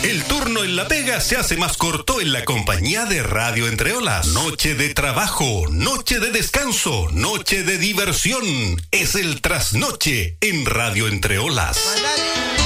El turno en la pega se hace más corto en la compañía de Radio Entre Olas. Noche de trabajo, noche de descanso, noche de diversión. Es el trasnoche en Radio Entre Olas.